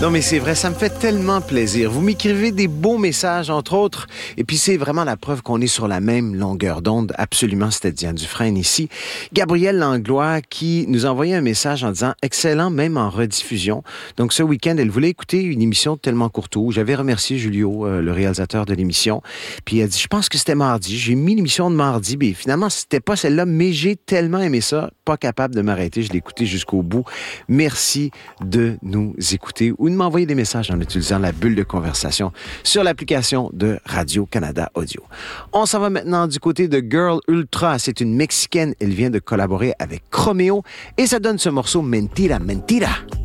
Non, mais c'est vrai, ça me fait tellement plaisir. Vous m'écrivez des beaux messages, entre autres, et puis c'est vraiment la preuve qu'on est sur la même longueur d'onde. Absolument, c'était Diane Dufresne ici. Gabrielle Langlois qui nous a envoyé un message en disant « Excellent, même en rediffusion ». Donc, ce week-end, elle voulait écouter une émission tellement courte. J'avais remercié Julio, le réalisateur de l'émission, puis elle a dit « Je pense que c'était mardi. J'ai mis l'émission de mardi, mais finalement, c'était pas celle-là, mais j'ai tellement aimé ça, pas capable de m'arrêter. Je l'ai écouté jusqu'au bout. Merci de nous écouter ou de m'envoyer des messages en utilisant la bulle de conversation sur l'application de Radio-Canada Audio. On s'en va maintenant du côté de Girl Ultra. C'est une Mexicaine. Elle vient de collaborer avec Chromeo et ça donne ce morceau Mentira, Mentira.